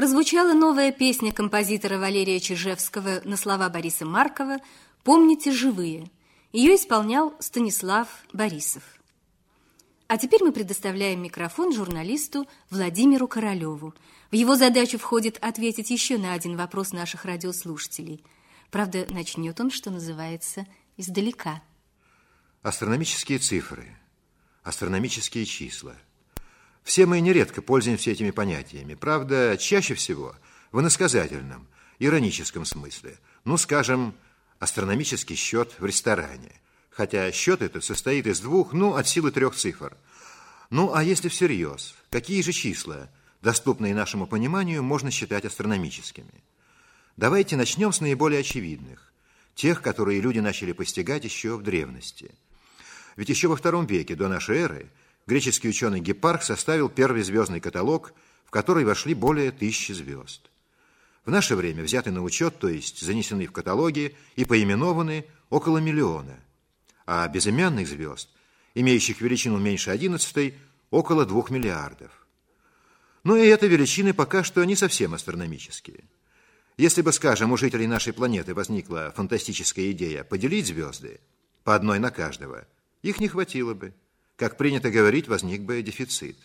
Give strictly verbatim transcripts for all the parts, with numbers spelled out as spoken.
Прозвучала новая песня композитора Валерия Чижевского на слова Бориса Маркова «Помните живые». Ее исполнял Станислав Борисов. А теперь мы предоставляем микрофон журналисту Владимиру Королеву. В его задачу входит ответить еще на один вопрос наших радиослушателей. Правда, начнет он, что называется, издалека. Астрономические цифры, астрономические числа. Все мы нередко пользуемся этими понятиями. Правда, чаще всего в иносказательном, ироническом смысле. Ну, скажем, астрономический счет в ресторане. Хотя счет этот состоит из двух, ну, от силы трех цифр. Ну, а если всерьез, какие же числа, доступные нашему пониманию, можно считать астрономическими? Давайте начнем с наиболее очевидных, тех, которые люди начали постигать еще в древности. Ведь еще во втором веке до нашей эры греческий ученый Гиппарх составил первый звездный каталог, в который вошли более тысячи звезд. В наше время взяты на учет, то есть занесены в каталоги и поименованы около миллиона, а безымянных звезд, имеющих величину меньше одиннадцатой, около двух миллиардов. Но и это величины пока что не совсем астрономические. Если бы, скажем, у жителей нашей планеты возникла фантастическая идея поделить звезды по одной на каждого, их не хватило бы. Как принято говорить, возник бы дефицит.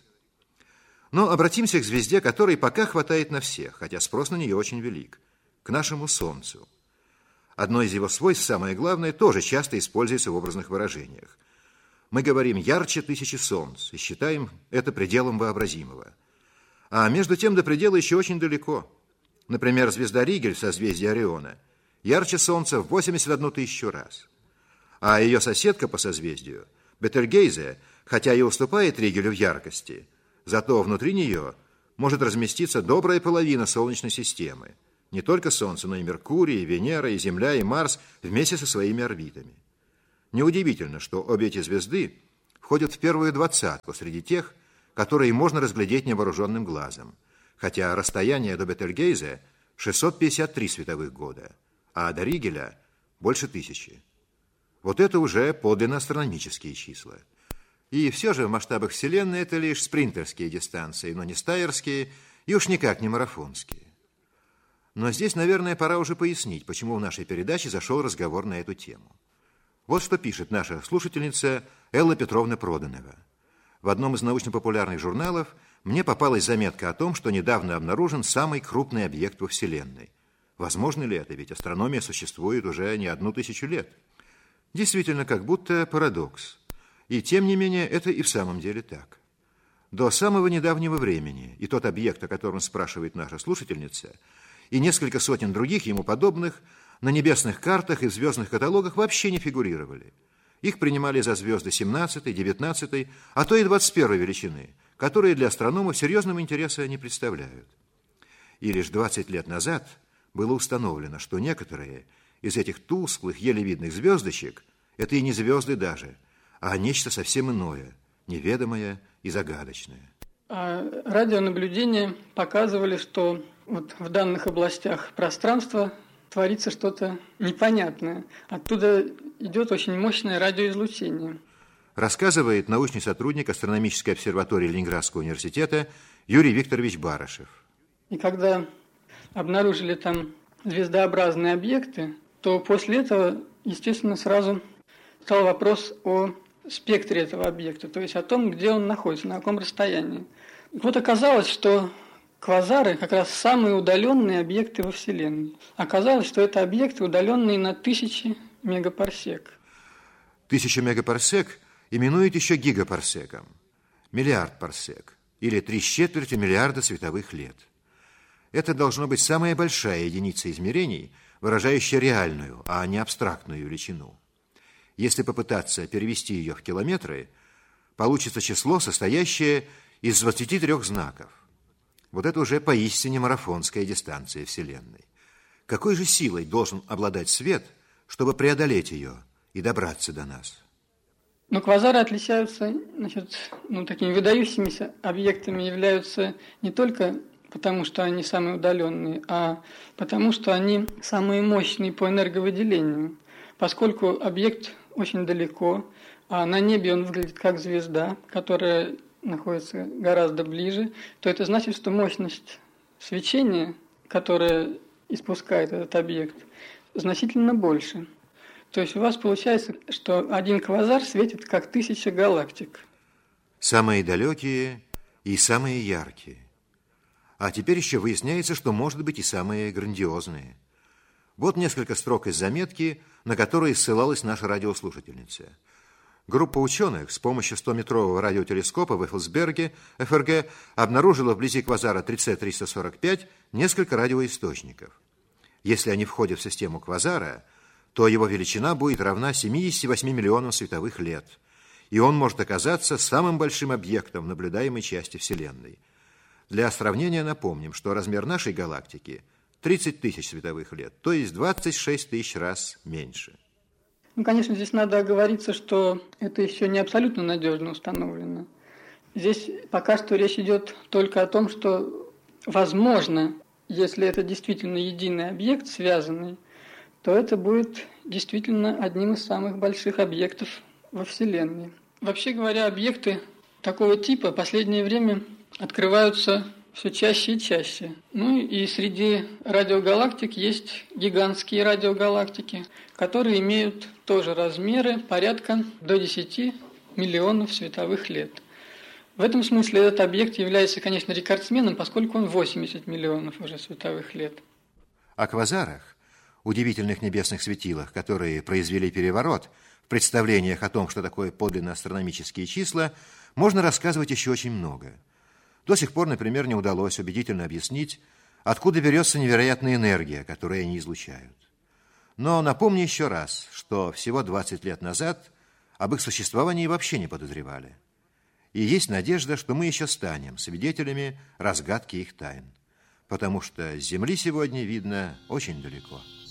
Но обратимся к звезде, которой пока хватает на всех, хотя спрос на нее очень велик, к нашему Солнцу. Одно из его свойств, самое главное, тоже часто используется в образных выражениях. Мы говорим «ярче тысячи солнц» и считаем это пределом вообразимого. А между тем до предела еще очень далеко. Например, звезда Ригель в созвездии Ориона ярче Солнца в восемьдесят одну тысячу раз. А ее соседка по созвездию, Бетельгейзе, хотя и уступает Ригелю в яркости, зато внутри нее может разместиться добрая половина Солнечной системы. Не только Солнце, но и Меркурий, и Венера, и Земля, и Марс вместе со своими орбитами. Неудивительно, что обе эти звезды входят в первую двадцатку среди тех, которые можно разглядеть невооруженным глазом, хотя расстояние до Бетельгейзе шестьсот пятьдесят три световых года, а до Ригеля больше тысячи. Вот это уже подлинно астрономические числа. И все же в масштабах Вселенной это лишь спринтерские дистанции, но не стайерские и уж никак не марафонские. Но здесь, наверное, пора уже пояснить, почему в нашей передаче зашел разговор на эту тему. Вот что пишет наша слушательница Элла Петровна Проданова. В одном из научно-популярных журналов мне попалась заметка о том, что недавно обнаружен самый крупный объект во Вселенной. Возможно ли это? Ведь астрономия существует уже не одну тысячу лет. Действительно, как будто парадокс. И тем не менее, это и в самом деле так. До самого недавнего времени и тот объект, о котором спрашивает наша слушательница, и несколько сотен других ему подобных на небесных картах и в звездных каталогах вообще не фигурировали. Их принимали за звезды семнадцатой, девятнадцатой, а то и двадцать первой величины, которые для астрономов серьезного интереса не представляют. И лишь двадцать лет назад было установлено, что некоторые из этих тусклых, еле видных звездочек – это и не звезды даже, а нечто совсем иное, неведомое и загадочное. А радионаблюдения показывали, что вот в данных областях пространства творится что-то непонятное. Оттуда идет очень мощное радиоизлучение. Рассказывает научный сотрудник астрономической обсерватории Ленинградского университета Юрий Викторович Барышев. И когда обнаружили там звездообразные объекты, то после этого, естественно, сразу стал вопрос о спектре этого объекта, то есть о том, где он находится, на каком расстоянии. И вот оказалось, что квазары как раз самые удаленные объекты во Вселенной. Оказалось, что это объекты, удаленные на тысячи мегапарсек. Тысяча мегапарсек именуют еще гигапарсеком, миллиард парсек, или три с четвертью миллиарда световых лет. Это должно быть самая большая единица измерений, выражающая реальную, а не абстрактную величину. Если попытаться перевести ее в километры, получится число, состоящее из двадцати трёх знаков. Вот это уже поистине марафонская дистанция Вселенной. Какой же силой должен обладать свет, чтобы преодолеть ее и добраться до нас? Но квазары отличаются, значит, ну, такими выдающимися объектами являются не только потому, что они самые удаленные, а потому, что они самые мощные по энерговыделению. Поскольку объект очень далеко, а на небе он выглядит как звезда, которая находится гораздо ближе, то это значит, что мощность свечение, которое испускает этот объект, значительно больше. То есть у вас получается, что один квазар светит как тысяча галактик. Самые далекие и самые яркие. А теперь еще выясняется, что, может быть, и самые грандиозные. Вот несколько строк из заметки, на которые ссылалась наша радиослушательница. Группа ученых с помощью стометрового радиотелескопа в Эфлсберге, эф эр гэ, обнаружила вблизи квазара три цэ триста сорок пять несколько радиоисточников. Если они входят в систему квазара, то его величина будет равна семидесяти восьми миллионам световых лет, и он может оказаться самым большим объектом в наблюдаемой части Вселенной. Для сравнения напомним, что размер нашей галактики тридцать тысяч световых лет, то есть двадцать шесть тысяч раз меньше. Ну, конечно, здесь надо оговориться, что это еще не абсолютно надежно установлено. Здесь пока что речь идет только о том, что, возможно, если это действительно единый объект, связанный, то это будет действительно одним из самых больших объектов во Вселенной. Вообще говоря, объекты такого типа в последнее время открываются все чаще и чаще. Ну и среди радиогалактик есть гигантские радиогалактики, которые имеют тоже размеры порядка до десяти миллионов световых лет. В этом смысле этот объект является, конечно, рекордсменом, поскольку он восемьдесят миллионов уже световых лет. О квазарах, удивительных небесных светилах, которые произвели переворот в представлениях о том, что такое подлинно астрономические числа, можно рассказывать еще очень много. До сих пор, например, не удалось убедительно объяснить, откуда берется невероятная энергия, которую они излучают. Но напомню еще раз, что всего двадцать лет назад об их существовании вообще не подозревали. И есть надежда, что мы еще станем свидетелями разгадки их тайн, потому что с Земли сегодня видно очень далеко.